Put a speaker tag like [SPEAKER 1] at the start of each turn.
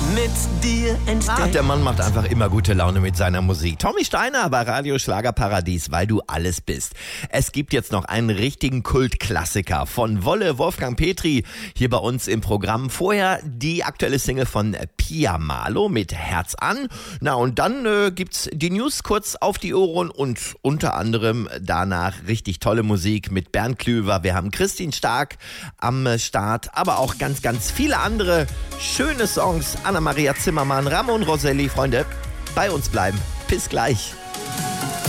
[SPEAKER 1] mit dir entdeckt.
[SPEAKER 2] Der Mann macht einfach immer gute Laune mit seiner Musik. Tommy Steiner bei Radio Schlagerparadies, weil du alles bist. Es gibt jetzt noch einen richtigen Kultklassiker von Wolle Wolfgang Petri hier bei uns im Programm. Vorher die aktuelle Single von Pia Malo mit Herz an. Na und dann gibt's die News kurz auf die Ohren und unter anderem danach richtig tolle Musik mit Bernd Klüver. Wir haben Christine Stark am Start, aber auch ganz, ganz viele andere schöne Songs. Anna-Maria Zimmermann, Ramon Roselli, Freunde, bei uns bleiben. Bis gleich.